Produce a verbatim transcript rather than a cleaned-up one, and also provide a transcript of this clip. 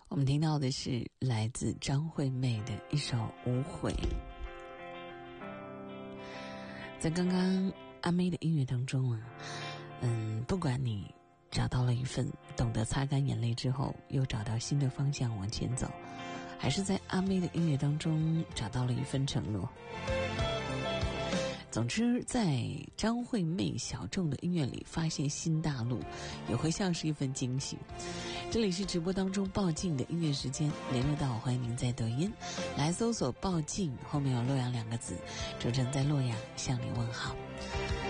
我们听到的是来自张惠妹的一首《无悔》。在刚刚阿妹的音乐当中啊，嗯，不管你找到了一份懂得擦干眼泪之后又找到新的方向往前走，还是在阿妹的音乐当中找到了一份承诺，总之在张惠妹小众的音乐里发现新大陆，也会像是一份惊喜。这里是直播当中报静的音乐时间，联络到我，欢迎您在抖音来搜索报静，后面有洛阳两个字，主持人在洛阳向你问好。